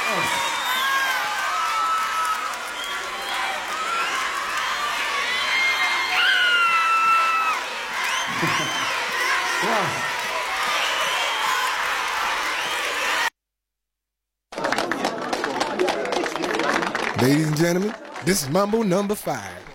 Ladies and gentlemen, this is Mambo number 5.